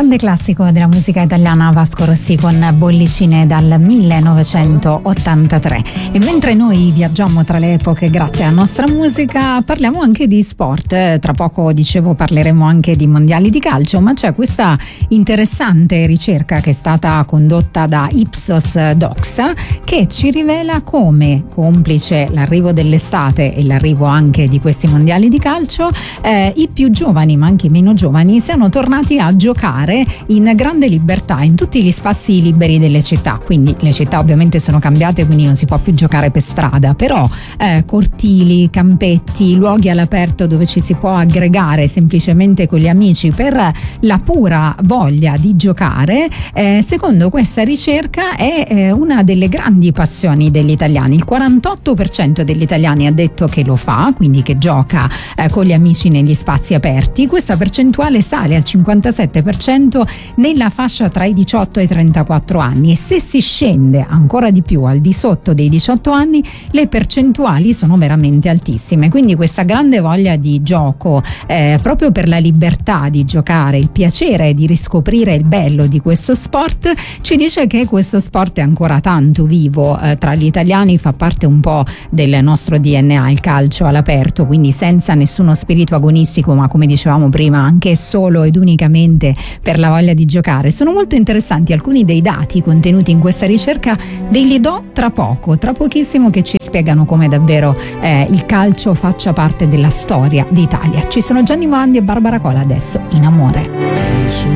Grande classico della musica italiana, Vasco Rossi con Bollicine dal 1983. E mentre noi viaggiamo tra le epoche grazie alla nostra musica, parliamo anche di sport. Tra poco, dicevo, parleremo anche di mondiali di calcio, ma c'è questa interessante ricerca che è stata condotta da Ipsos Doxa che ci rivela come, complice l'arrivo dell'estate e l'arrivo anche di questi mondiali di calcio, i più giovani ma anche i meno giovani siano tornati a giocare in grande libertà in tutti gli spazi liberi delle città. Quindi le città ovviamente sono cambiate, quindi non si può più giocare per strada, però cortili, campetti, luoghi all'aperto dove ci si può aggregare semplicemente con gli amici per la pura voglia di giocare, secondo questa ricerca è una delle grandi passioni degli italiani. Il 48% degli italiani ha detto che lo fa, quindi che gioca con gli amici negli spazi aperti. Questa percentuale sale al 57% nella fascia tra i 18 e i 34 anni, e se si scende ancora di più al di sotto dei 18 anni le percentuali sono veramente altissime. Quindi questa grande voglia di gioco, proprio per la libertà di giocare, il piacere di riscoprire il bello di questo sport, ci dice che questo sport è ancora tanto vivo tra gli italiani, fa parte un po' del nostro DNA, il calcio all'aperto, quindi senza nessuno spirito agonistico, ma come dicevamo prima anche solo ed unicamente per la voglia di giocare. Sono molto interessanti alcuni dei dati contenuti in questa ricerca, ve li do tra pochissimo, che ci spiegano come davvero il calcio faccia parte della storia d'Italia. Ci sono Gianni Morandi e Barbara Cola adesso in Amore.